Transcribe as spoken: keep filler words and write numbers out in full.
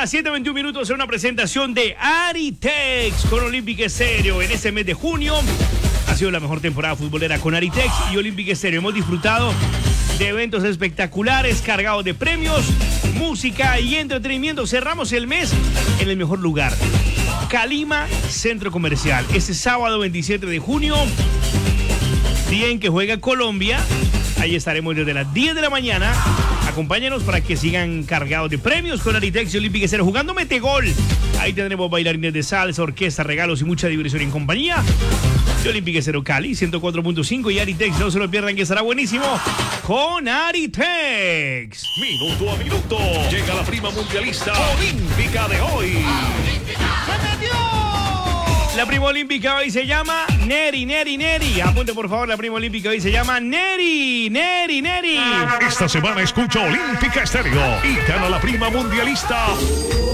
las siete veintiún minutos en una presentación de Aritex con Olympic Estéreo. En este mes de junio ha sido la mejor temporada futbolera con Aritex y Olympic Estéreo. Hemos disfrutado de eventos espectaculares cargados de premios, música y entretenimiento. Cerramos el mes en el mejor lugar, Calima Centro Comercial. Este sábado veintisiete de junio, día en que juega Colombia. Ahí estaremos desde las diez de la mañana. Acompáñanos para que sigan cargados de premios con Aritex y Olympic Estéreo jugando Metegol. Ahí tendremos bailarines de salsa, orquesta, regalos y mucha diversión en compañía de Olympic Estéreo Cali ciento cuatro punto cinco y Aritex. No se lo pierdan, que estará buenísimo con Aritex. Minuto a minuto llega la prima mundialista olímpica de hoy. La prima olímpica hoy se llama Neri, Neri, Neri. Apunte por favor, la prima olímpica hoy se llama Neri, Neri, Neri. Esta semana escucha Olímpica Estéreo y gana la prima mundialista